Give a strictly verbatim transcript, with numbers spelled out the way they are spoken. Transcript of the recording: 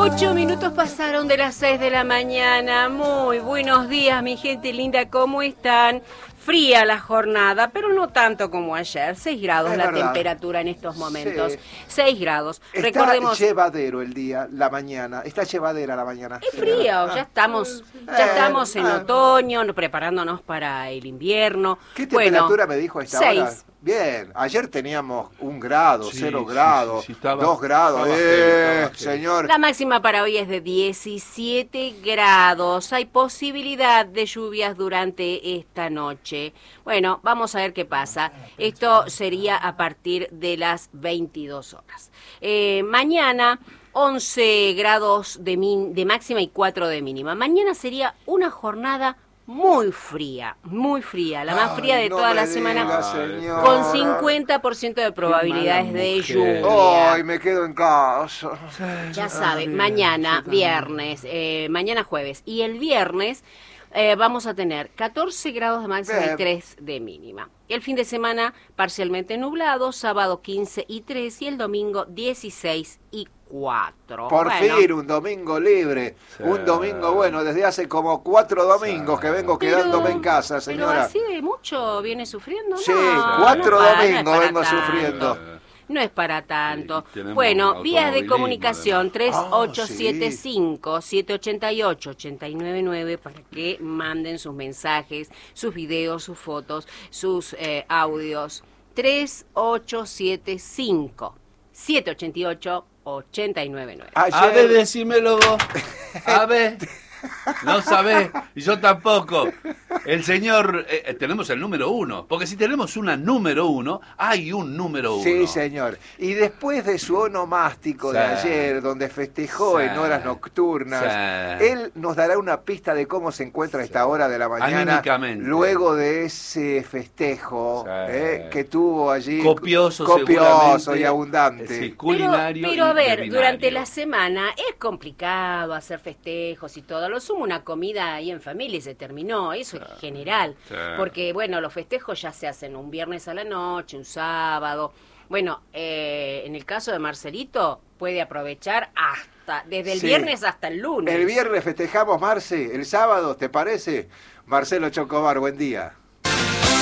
Ocho minutos pasaron de las seis de la mañana. Muy buenos días, mi gente linda, ¿cómo están? Fría la jornada, pero no tanto como ayer. Seis grados Es la verdad. temperatura en estos momentos. Sí. Seis grados. Está Recordemos, llevadero el día, la mañana. Está llevadera la mañana. es frío, ya estamos, ya Eh, estamos en ah. otoño, preparándonos para el invierno. ¿Qué Bueno, temperatura me dijo a esta seis. hora? Bien, ayer teníamos un grado, Sí, cero sí, grados, sí, sí, estaba- dos grados. estaba eh, heavy, estaba heavy. señor. La máxima para hoy es de diecisiete grados. Hay posibilidad de lluvias durante esta noche. Bueno, vamos a ver qué pasa. Esto sería a partir de las veintidós horas. Eh, mañana, once grados de, min- de máxima y cuatro de mínima. Mañana sería una jornada muy fría, muy fría, la más Ay, fría de no toda me la diga, semana. señora. Con cincuenta por ciento de probabilidades mala de mujer. lluvia. Ay, me quedo en casa. Ya sabe, mañana, viernes, eh, mañana jueves y el viernes eh, vamos a tener catorce grados de máxima Bien. y tres de mínima. El fin de semana parcialmente nublado, sábado quince y tres y el domingo dieciséis y cuatro. Por Bueno, fin, un domingo libre. Sí. Un domingo bueno, desde hace como cuatro domingos que vengo pero- quedándome en casa, Pero señora. así de mucho viene sufriendo, Sí, no, cuatro no es para- domingos no es para vengo tanto. sufriendo. No es para tanto. Sí, tenemos Bueno, vías de automovilismo, comunicación tres ocho siete sí. cinco, siete ocho ocho, ocho nueve nueve para que manden sus mensajes, sus videos, sus fotos, sus eh, audios. tres ocho siete cinco, siete ocho ocho, ocho nueve nueve. A ver, Ayer, decímelo vos. A ver. No sabés, y yo tampoco. El señor, eh, tenemos el número uno, porque si tenemos una número uno, hay un número uno. sí, señor. Y después de su onomástico de Sí. ayer, donde festejó Sí. en horas nocturnas, Sí. él nos dará una pista de cómo se encuentra a esta hora de la mañana, Anímicamente. luego de ese festejo Sí. eh, que tuvo allí. Copioso, copioso seguramente. y abundante. Sí, Pero, culinario pero a y ver, bebinario. durante la semana es complicado hacer festejos y todo. Lo sumo una comida ahí en familia y se terminó. Eso es general. Sí. Porque, bueno, los festejos ya se hacen un viernes a la noche, un sábado. Bueno, eh, en el caso de Marcelito, puede aprovechar hasta, desde el Sí. viernes hasta el lunes. El viernes festejamos, Marce, el sábado, ¿te parece? Marcelo Chocobar, buen día.